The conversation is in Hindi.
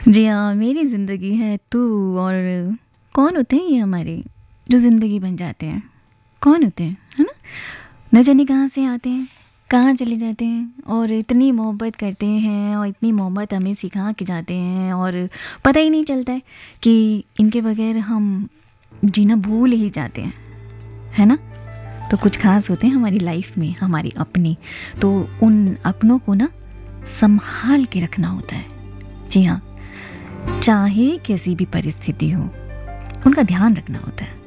जी हाँ, मेरी ज़िंदगी है तू। और कौन होते हैं ये हमारे जो ज़िंदगी बन जाते हैं? कौन होते हैं, है ना? न जाने कहाँ से आते हैं, कहाँ चले जाते हैं, और इतनी मोहब्बत करते हैं और इतनी मोहब्बत हमें सिखा के जाते हैं, और पता ही नहीं चलता है कि इनके बगैर हम जीना भूल ही जाते हैं, है ना? तो कुछ खास होते हैं हमारी लाइफ में, हमारे अपने। तो उन अपनों को ना संभाल के रखना होता है। जी हाँ, चाहे कैसी भी परिस्थिति हो, उनका ध्यान रखना होता है।